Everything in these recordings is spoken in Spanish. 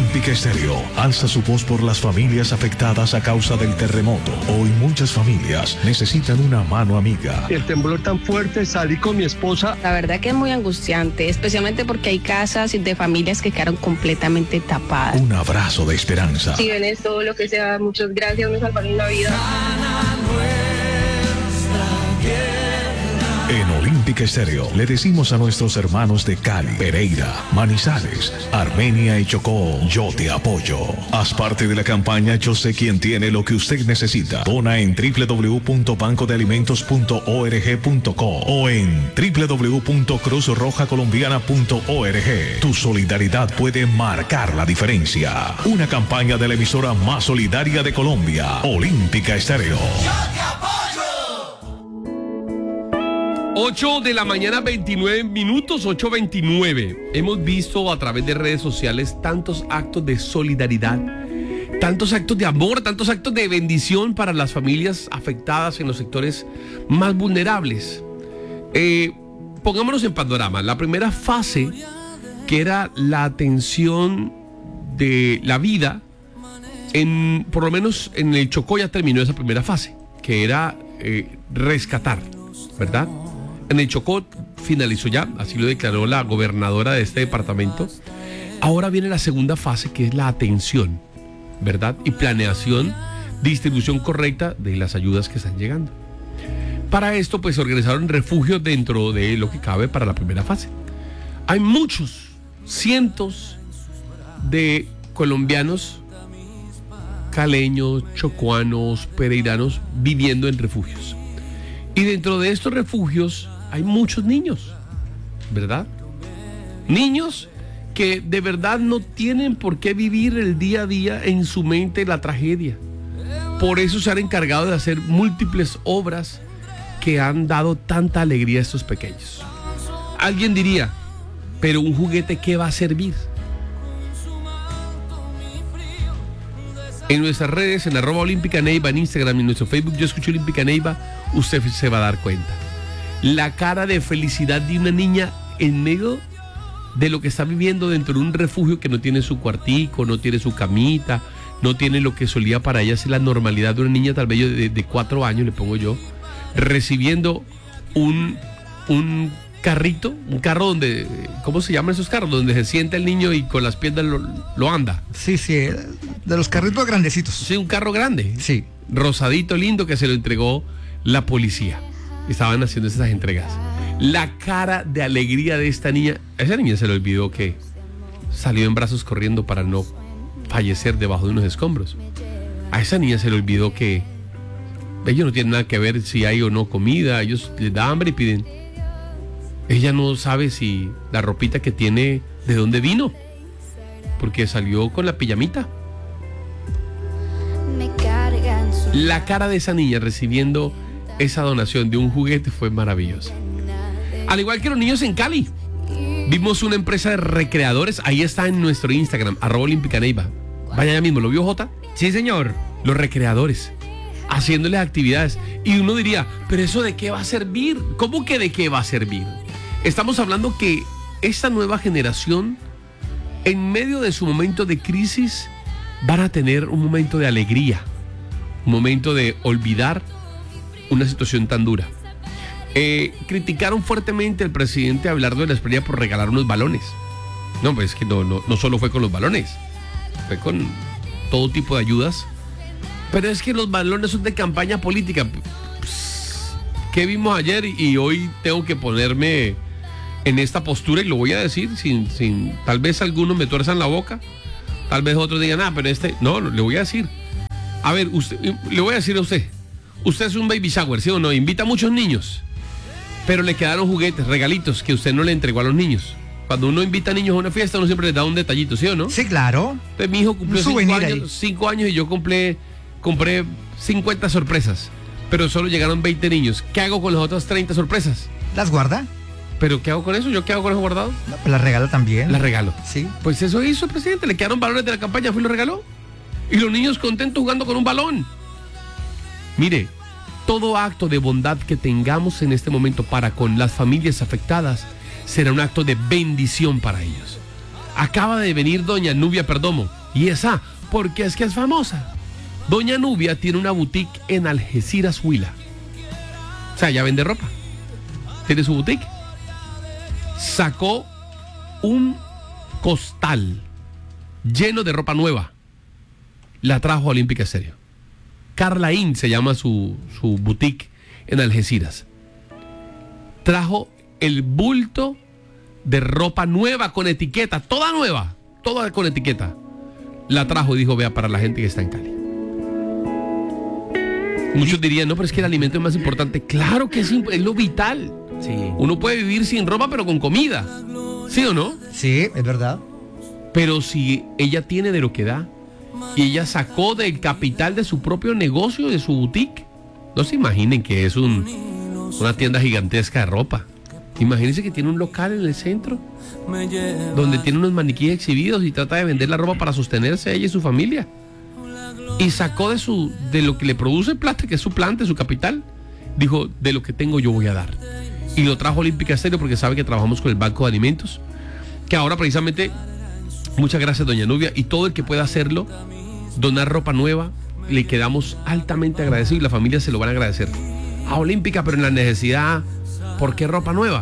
Olímpica Estéreo alza su voz por las familias afectadas a causa del terremoto. Hoy muchas familias necesitan una mano amiga. El temblor tan fuerte, salí con mi esposa. La verdad que es muy angustiante, especialmente porque hay casas de familias que quedaron completamente tapadas. Un abrazo de esperanza. Si ven esto, lo que sea, muchas gracias, me salvaron la vida. En Olímpica Estéreo le decimos a nuestros hermanos de Cali, Pereira, Manizales, Armenia y Chocó, yo te apoyo. Haz parte de la campaña Yo sé quién tiene lo que usted necesita. Dona en www.bancodealimentos.org.co o en www.cruzrojacolombiana.org. Tu solidaridad puede marcar la diferencia. Una campaña de la emisora más solidaria de Colombia, Olímpica Estéreo. 8 de la mañana, 29 minutos, 8:29. Hemos visto a través de redes sociales tantos actos de solidaridad, tantos actos de amor, tantos actos de bendición para las familias afectadas en los sectores más vulnerables. Pongámonos en panorama. La primera fase, que era la atención de la vida, por lo menos en el Chocó ya terminó esa primera fase, que era rescatar, ¿verdad? En el Chocó finalizó ya, así lo declaró la gobernadora de este departamento. Ahora viene la segunda fase, que es la atención, ¿verdad? Y planeación, distribución correcta de las ayudas que están llegando. Para esto, pues, organizaron refugios dentro de lo que cabe para la primera fase. Hay muchos, cientos de colombianos, caleños, chocuanos, pereiranos, viviendo en refugios. Y dentro de estos refugios hay muchos niños, ¿verdad? Niños que de verdad no tienen por qué vivir el día a día en su mente la tragedia. Por eso se han encargado de hacer múltiples obras que han dado tanta alegría a estos pequeños. Alguien diría, pero un juguete, ¿qué va a servir? En nuestras redes, en @OlímpicaNeiva, en Instagram y en nuestro Facebook, Yo Escucho Olímpica Neiva, usted se va a dar cuenta. La cara de felicidad de una niña en medio de lo que está viviendo dentro de un refugio, que no tiene su cuartico, no tiene su camita, no tiene lo que solía para ella ser la normalidad de una niña tal vez de 4 años, le pongo yo, recibiendo un carrito, un carro donde, ¿cómo se llaman esos carros? Donde se sienta el niño y con las piernas lo anda. Sí, de los carritos grandecitos. Sí, un carro grande. Sí. Rosadito, lindo, que se lo entregó la policía. Estaban haciendo esas entregas. La cara de alegría de esta niña, a esa niña se le olvidó que salió en brazos corriendo para no fallecer debajo de unos escombros. A esa niña se le olvidó que ellos no tienen nada que ver si hay o no comida, ellos les da hambre y piden. Ella no sabe si la ropita que tiene, de dónde vino, porque salió con la pijamita. La cara de esa niña recibiendo esa donación de un juguete fue maravillosa. Al igual que los niños en Cali, vimos una empresa de recreadores. Ahí está en nuestro Instagram, @OlímpicaNeiva. Vaya ya mismo, ¿lo vio, Jota? Sí, señor. Los recreadores haciéndoles actividades. Y uno diría, ¿pero eso de qué va a servir? ¿Cómo que de qué va a servir? Estamos hablando que esta nueva generación, en medio de su momento de crisis, van a tener un momento de alegría, un momento de olvidar una situación tan dura. Criticaron fuertemente al presidente Abelardo de la Espriella por regalar unos balones. No, pues es que no solo fue con los balones, fue con todo tipo de ayudas. Pero es que los balones son de campaña política. ¿Qué vimos ayer? Y hoy tengo que ponerme en esta postura y lo voy a decir sin tal vez algunos me tuerzan la boca, tal vez otros digan, pero no, le voy a decir. A ver, le voy a decir a usted es un baby shower, ¿sí o no? Invita a muchos niños, pero le quedaron juguetes, regalitos que usted no le entregó a los niños. Cuando uno invita a niños a una fiesta, uno siempre les da un detallito, ¿sí o no? Sí, claro. Entonces mi hijo cumplió 5 años y yo compré 50 sorpresas, pero solo llegaron 20 niños. ¿Qué hago con las otras 30 sorpresas? ¿Las guarda? ¿Pero qué hago con eso? ¿Yo qué hago con eso guardado? No, pues las regala también. Las regalo. Sí. Pues eso hizo el presidente, le quedaron balones de la campaña, fue y lo regaló. Y los niños contentos jugando con un balón. Mire, todo acto de bondad que tengamos en este momento para con las familias afectadas será un acto de bendición para ellos. Acaba de venir doña Nubia Perdomo ¿Y esa? Porque es que es famosa. Doña Nubia tiene una boutique en Algeciras, Huila. O sea, ella vende ropa. Tiene su boutique. Sacó un costal lleno de ropa nueva. La trajo a Olímpica Estéreo. Carla In se llama su boutique en Algeciras. Trajo el bulto de ropa nueva con etiqueta, toda nueva, toda con etiqueta. La trajo y dijo, vea, para la gente que está en Cali. Muchos dirían, no, pero es que el alimento es más importante. Claro que es lo vital. Sí. Uno puede vivir sin ropa, pero con comida. ¿Sí o no? Sí, es verdad. Pero si ella tiene de lo que da, y ella sacó del capital de su propio negocio, de su boutique, no se imaginen que es una tienda gigantesca de ropa. Imagínense que tiene un local en el centro donde tiene unos maniquíes exhibidos y trata de vender la ropa para sostenerse a ella y su familia. Y sacó de lo que le produce plata, que es su planta, su capital. Dijo, de lo que tengo yo voy a dar. Y lo trajo a Olímpica Estéreo porque sabe que trabajamos con el Banco de Alimentos. Que ahora precisamente, muchas gracias doña Nubia, y todo el que pueda hacerlo, donar ropa nueva, le quedamos altamente agradecidos y la familia se lo van a agradecer. A Olímpica, pero en la necesidad, ¿por qué ropa nueva?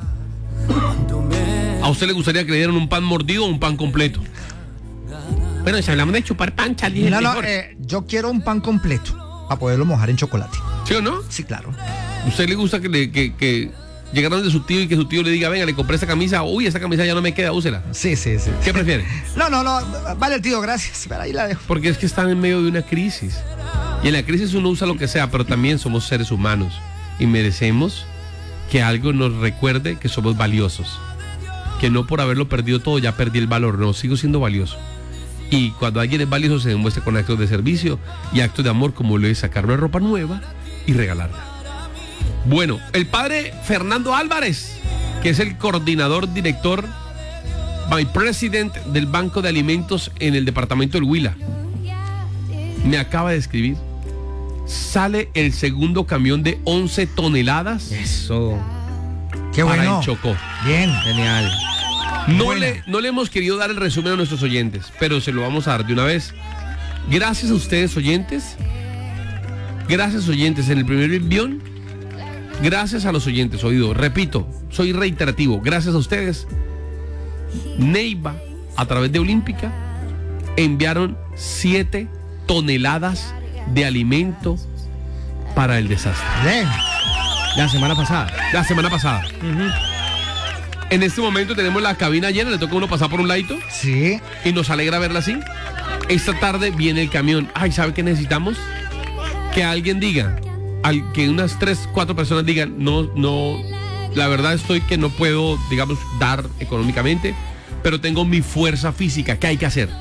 ¿A usted le gustaría que le dieran un pan mordido o un pan completo? Bueno, si hablamos de chupar pan, Charlie, es mejor. Yo quiero un pan completo para poderlo mojar en chocolate. ¿Sí o no? Sí, claro. ¿A usted le gusta que llegaran de su tío y que su tío le diga, venga, le compré esa camisa, uy, esa camisa ya no me queda, úsela? Sí. ¿Qué prefiere? No, vale, tío, gracias. Pero ahí la dejo. Porque es que están en medio de una crisis. Y en la crisis uno usa lo que sea, pero también somos seres humanos. Y merecemos que algo nos recuerde que somos valiosos. Que no por haberlo perdido todo ya perdí el valor, no, sigo siendo valioso. Y cuando alguien es valioso se demuestra con actos de servicio y actos de amor, como lo es sacar una ropa nueva y regalarla. Bueno, el padre Fernando Álvarez, que es el coordinador director, vice president del Banco de Alimentos en el departamento del Huila, me acaba de escribir. Sale el segundo camión de 11 toneladas. Eso. Qué para bueno. el Chocó. Bien. Genial. No le hemos querido dar el resumen a nuestros oyentes, pero se lo vamos a dar de una vez. Gracias a ustedes, oyentes. Gracias, oyentes, en el primer envión. Gracias a los oyentes, oído. Repito, soy reiterativo. Gracias a ustedes. Neiva, a través de Olímpica, enviaron 7 toneladas de alimento para el desastre. Bien. La semana pasada. La semana pasada. En este momento tenemos la cabina llena, le toca a uno pasar por un ladito Sí. y nos alegra verla así. Esta tarde viene el camión. Ay, ¿sabe qué necesitamos? Que alguien diga, que unas 3, 4 personas digan, no, la verdad estoy que no puedo, digamos, dar económicamente, pero tengo mi fuerza física. ¿Qué hay que hacer?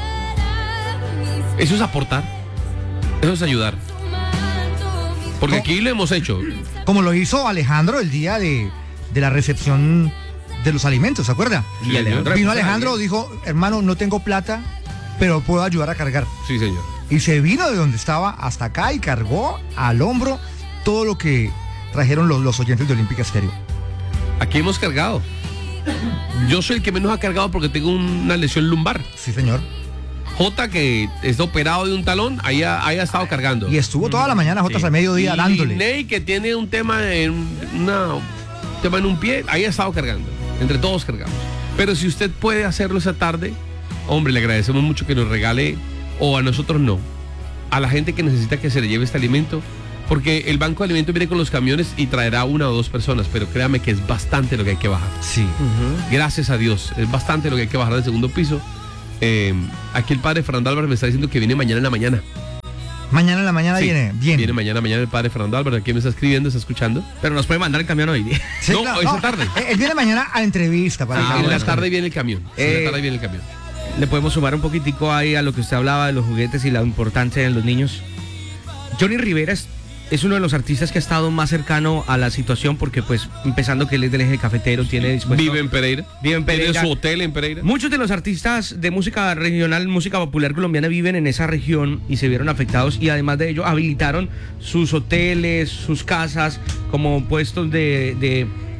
Eso es aportar. Eso es ayudar. Porque aquí lo hemos hecho. Como lo hizo Alejandro el día de la recepción de los alimentos, ¿se acuerda? Sí, Alejandro. Vino Alejandro, dijo, hermano, no tengo plata, pero puedo ayudar a cargar. Sí, señor. Y se vino de donde estaba hasta acá y cargó al hombro todo lo que trajeron los oyentes de Olímpica Estéreo. Aquí hemos cargado. Yo soy el que menos ha cargado porque tengo una lesión lumbar. Sí, señor. Jota, que está operado de un talón, ahí ha estado cargando. Y estuvo toda la mañana Jotas al mediodía Y dándole. Ney, que tiene un tema en un pie, ahí ha estado cargando. Entre todos cargamos. Pero si usted puede hacerlo esa tarde, hombre, le agradecemos mucho que nos regale, o a nosotros no, a la gente que necesita que se le lleve este alimento, porque el Banco de Alimentos viene con los camiones y traerá 1 o 2 personas, pero créame que es bastante lo que hay que bajar. Sí. Gracias a Dios, es bastante lo que hay que bajar del segundo piso. Aquí el padre Fernando Álvarez me está diciendo que viene mañana en la mañana. Mañana en la mañana Sí, viene. Bien. Viene mañana el padre Fernando Álvarez, aquí me está escribiendo, está escuchando. Pero nos puede mandar el camión hoy. Sí, No, esa tarde. Él viene mañana a entrevista para En la bueno. tarde viene el camión. En la tarde viene el camión. Le podemos sumar un poquitico ahí a lo que usted hablaba de los juguetes y la importancia en los niños. Johnny Rivera es uno de los artistas que ha estado más cercano a la situación porque, pues, empezando que él es del eje cafetero, tiene dispuesto... Vive en Pereira. Vive en Pereira. Tiene su hotel en Pereira. Muchos de los artistas de música regional, música popular colombiana viven en esa región y se vieron afectados y además de ello habilitaron sus hoteles, sus casas como puestos de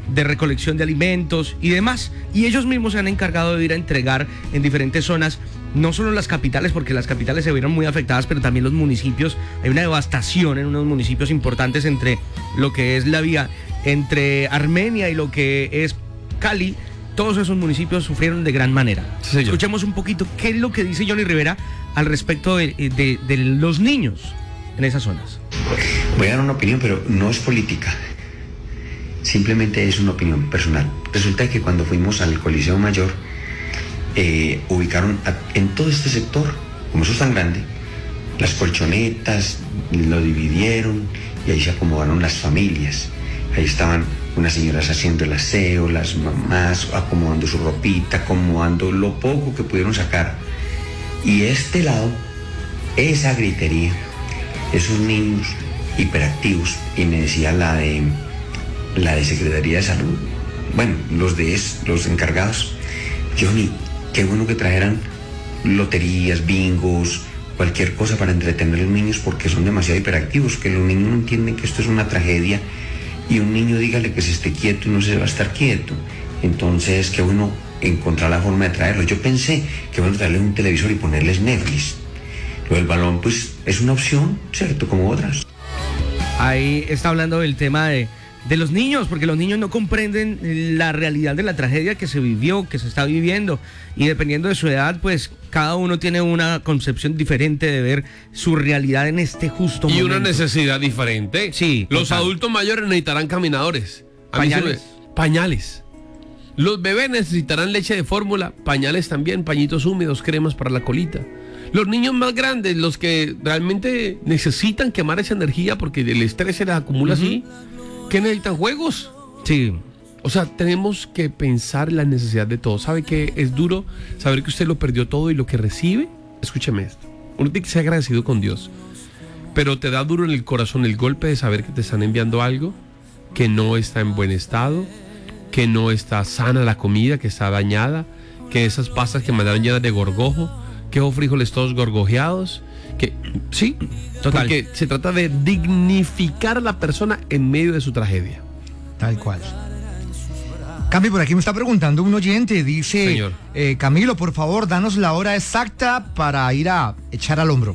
de recolección de alimentos y demás. Y ellos mismos se han encargado de ir a entregar en diferentes zonas, no solo las capitales, porque las capitales se vieron muy afectadas, pero también los municipios. Hay una devastación en unos municipios importantes entre lo que es la vía entre Armenia y lo que es Cali. Todos esos municipios sufrieron de gran manera. Sí, señor. Escuchemos un poquito qué es lo que dice Johnny Rivera al respecto de los niños en esas zonas. Voy a dar una opinión, pero no es política. Simplemente es una opinión personal. Resulta que cuando fuimos al Coliseo Mayor, ubicaron en todo este sector, como eso es tan grande, las colchonetas, lo dividieron y ahí se acomodaron las familias. Ahí estaban unas señoras haciendo el aseo, las mamás acomodando su ropita, acomodando lo poco que pudieron sacar. Y este lado, esa gritería, esos niños hiperactivos, y me decía la de Secretaría de Salud, bueno, los encargados, Johnny, qué bueno que trajeran loterías, bingos, cualquier cosa para entretener a los niños, porque son demasiado hiperactivos, que los niños no entienden que esto es una tragedia, y un niño dígale que se esté quieto y no se va a estar quieto. Entonces, qué bueno encontrar la forma de traerlo. Yo pensé que bueno traerles un televisor y ponerles Netflix. Lo del balón, pues, es una opción, ¿cierto? Como otras. Ahí está hablando del tema de los niños, porque los niños no comprenden la realidad de la tragedia que se vivió, que se está viviendo, y dependiendo de su edad, pues cada uno tiene una concepción diferente de ver su realidad en este justo momento. Y una necesidad diferente. Sí. Los total. adultos mayores necesitarán caminadores. Pañales. Pañales. Los bebés necesitarán leche de fórmula, pañales también, pañitos húmedos, cremas para la colita. Los niños más grandes, los que realmente necesitan quemar esa energía porque el estrés se les acumula así, ¿qué necesitan? Juegos. Sí. O sea, tenemos que pensar en la necesidad de todo. ¿Sabe que es duro saber que usted lo perdió todo y lo que recibe? Escúcheme esto. Uno tiene que ser agradecido con Dios, pero te da duro en el corazón el golpe de saber que te están enviando algo que no está en buen estado, que no está sana la comida, que está dañada, que esas pastas que mandaron llenas de gorgojo, que esos frijoles todos gorgojeados, que sí, Total. porque se trata de dignificar a la persona en medio de su tragedia. Tal cual. Cami, por aquí me está preguntando un oyente, dice, Señor. Camilo, por favor, danos la hora exacta para ir a echar al hombro.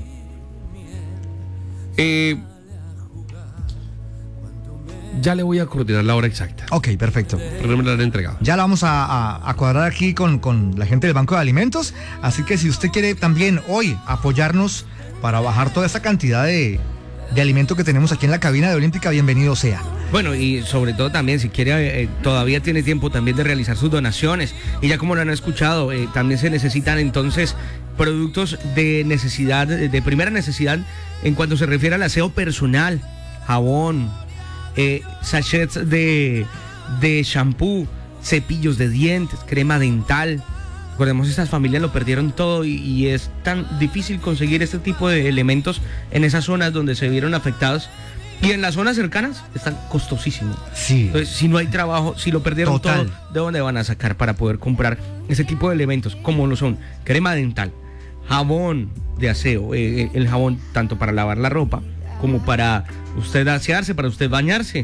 Ya le voy a coordinar la hora exacta, Ok, perfecto. pero no me la han entregado. Ya la vamos a cuadrar aquí con la gente del Banco de Alimentos, así que si usted quiere también hoy apoyarnos para bajar toda esa cantidad de alimento que tenemos aquí en la cabina de Olímpica, bienvenido sea. Bueno, y sobre todo también, si quiere, todavía tiene tiempo también de realizar sus donaciones. Y ya como lo han escuchado, también se necesitan entonces productos de necesidad, de primera necesidad, en cuanto se refiere al aseo personal, jabón, sachets de shampoo, cepillos de dientes, crema dental. Recordemos, estas familias lo perdieron todo y es tan difícil conseguir este tipo de elementos en esas zonas donde se vieron afectados. Y en las zonas cercanas están costosísimos. Sí. Entonces, si no hay trabajo, si lo perdieron Total. todo, ¿de dónde van a sacar para poder comprar ese tipo de elementos? Como lo son crema dental, jabón de aseo, el jabón tanto para lavar la ropa como para usted asearse, para usted bañarse.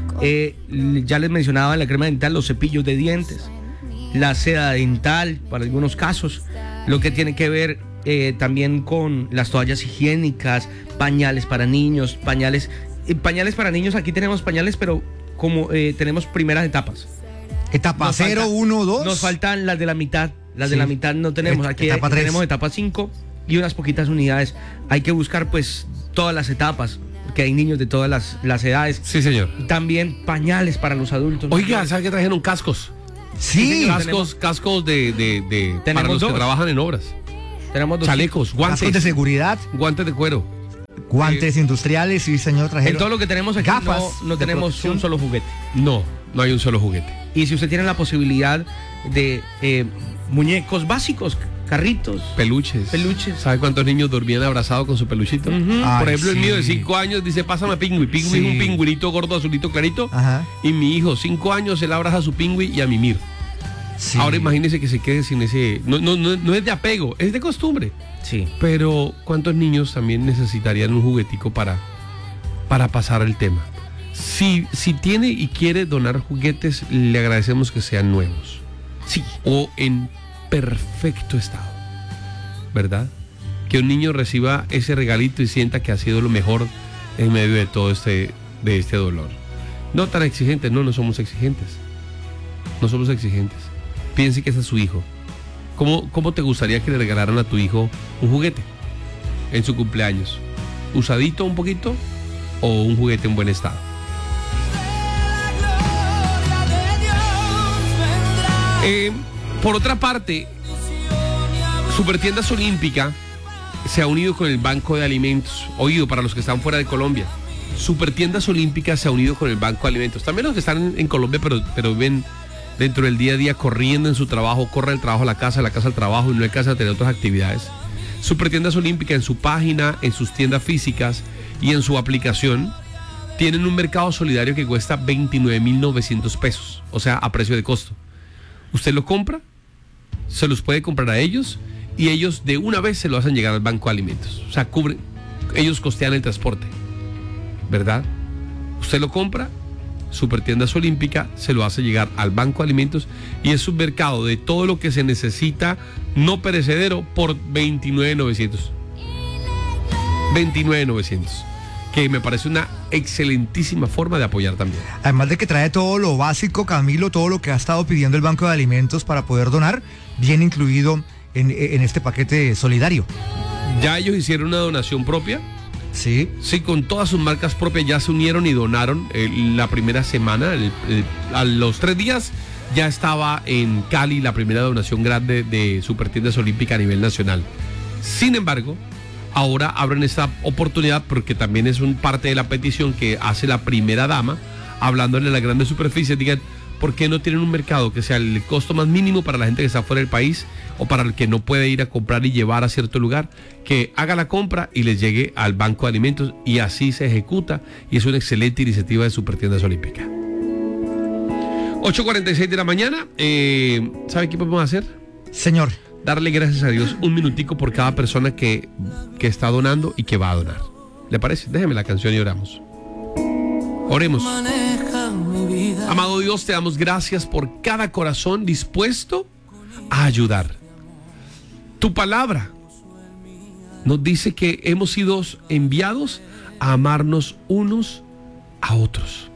Ya les mencionaba la crema dental, los cepillos de dientes, la seda dental para algunos casos, lo que tiene que ver también con las toallas higiénicas, pañales para niños, pañales para niños. Aquí tenemos pañales, pero como tenemos primeras etapas. Etapa 0, 1, 2. Nos faltan las de la mitad. Las de Sí. la mitad no tenemos. Aquí Etapa 3. tenemos etapa 5 y unas poquitas unidades. Hay que buscar pues todas las etapas, porque hay niños de todas las edades. Sí, señor. También pañales para los adultos. Oiga, ¿sabe que trajeron cascos? Sí. Cascos de para Tenemos los que dos. trabajan en obras. Tenemos dos. Chalecos, Cascos de guantes, seguridad, guantes de cuero. guantes industriales, sí, señor, trajeron. En todo lo que tenemos aquí Gafas no de tenemos protección. un solo juguete. No hay un solo juguete. Y si usted tiene la posibilidad de muñecos básicos, carritos, Peluches. ¿Sabe cuántos niños dormían abrazados con su peluchito? Ujú. Ay, Por ejemplo, el mío de sí. 5 años dice, pásame pingüi. Pingüi Sí. es un pingüinito gordo, azulito, clarito. Ajá. Y mi hijo, 5 años, él abraza a su pingüi y a mimir. Sí. Ahora imagínese que se quede sin ese... No es de apego, es de costumbre. sí. Pero ¿cuántos niños también necesitarían un juguetico para pasar el tema? Si tiene y quiere donar juguetes, le agradecemos que sean nuevos. Sí. O en perfecto estado, ¿verdad? Que un niño reciba ese regalito y sienta que ha sido lo mejor en medio de todo este dolor. No tan exigentes, no somos exigentes. No somos exigentes. Piense que ese es su hijo. ¿Cómo te gustaría que le regalaran a tu hijo un juguete en su cumpleaños? ¿Usadito un poquito o un juguete en buen estado? Por otra parte, Supertiendas Olímpica se ha unido con el Banco de Alimentos. Oído, para los que están fuera de Colombia, Supertiendas Olímpica se ha unido con el Banco de Alimentos. También los que están en Colombia, pero viven dentro del día a día, corriendo en su trabajo, corre del trabajo a la casa al trabajo y no alcanza a tener otras actividades. Supertiendas Olímpica, en su página, en sus tiendas físicas y en su aplicación, tienen un mercado solidario que cuesta 29.900 pesos, o sea, a precio de costo. Usted lo compra, se los puede comprar a ellos y ellos de una vez se lo hacen llegar al Banco de Alimentos. O sea, ellos costean el transporte, ¿verdad? Usted lo compra, Supertiendas Olímpica se lo hace llegar al Banco de Alimentos y es un mercado de todo lo que se necesita no perecedero por 29.900. 29.900. Que me parece una excelentísima forma de apoyar también. Además de que trae todo lo básico, Camilo, todo lo que ha estado pidiendo el Banco de Alimentos para poder donar, viene incluido en este paquete solidario. Ya ellos hicieron una donación propia. Sí. Sí, con todas sus marcas propias ya se unieron y donaron la primera semana. A los 3 días ya estaba en Cali la primera donación grande de Supertiendas Olímpica a nivel nacional. Sin embargo, ahora abren esta oportunidad porque también es parte de la petición que hace la primera dama, hablándole a las grandes superficies. Digan, ¿por qué no tienen un mercado que sea el costo más mínimo para la gente que está fuera del país o para el que no puede ir a comprar y llevar a cierto lugar? Que haga la compra y les llegue al Banco de Alimentos, y así se ejecuta, y es una excelente iniciativa de Supertiendas Olímpica. 8:46 de la mañana. ¿Sabe qué podemos hacer? Señor. Darle gracias a Dios un minutico por cada persona que está donando y que va a donar. ¿Le parece? Déjeme la canción y oramos. Oremos. Amado Dios, te damos gracias por cada corazón dispuesto a ayudar. Tu palabra nos dice que hemos sido enviados a amarnos unos a otros.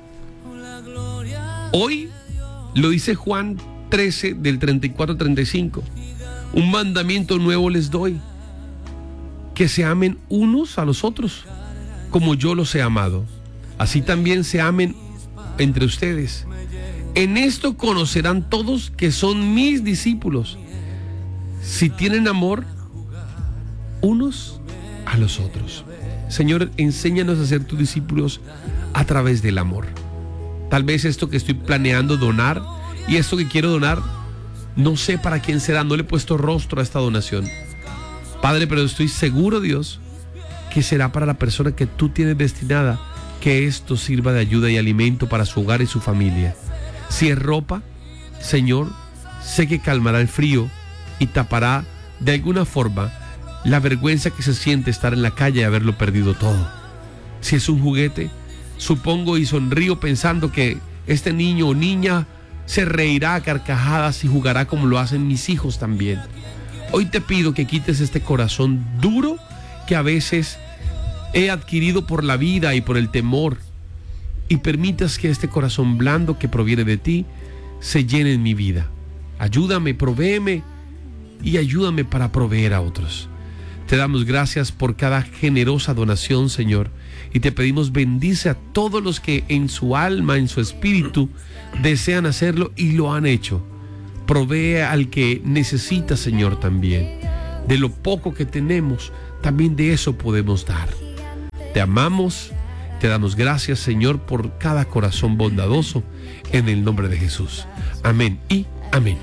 Hoy lo dice Juan 13 del 34-35. Un mandamiento nuevo les doy, que se amen unos a los otros, como yo los he amado. Así también se amen entre ustedes. En esto conocerán todos que son mis discípulos, si tienen amor unos a los otros. Señor, enséñanos a ser tus discípulos a través del amor. Tal vez esto que estoy planeando donar y esto que quiero donar, no sé para quién será, no le he puesto rostro a esta donación, Padre, pero estoy seguro, Dios, que será para la persona que tú tienes destinada, que esto sirva de ayuda y alimento para su hogar y su familia. Si es ropa, Señor, sé que calmará el frío y tapará de alguna forma la vergüenza que se siente estar en la calle y haberlo perdido todo. Si es un juguete, supongo y sonrío pensando que este niño o niña se reirá a carcajadas y jugará como lo hacen mis hijos también. Hoy te pido que quites este corazón duro que a veces he adquirido por la vida y por el temor, y permitas que este corazón blando que proviene de ti se llene en mi vida. Ayúdame, provéeme y ayúdame para proveer a otros. Te damos gracias por cada generosa donación, Señor, y te pedimos bendice a todos los que en su alma, en su espíritu, desean hacerlo y lo han hecho. Provee al que necesita, Señor, también. De lo poco que tenemos, también de eso podemos dar. Te amamos, te damos gracias, Señor, por cada corazón bondadoso, en el nombre de Jesús. Amén y amén.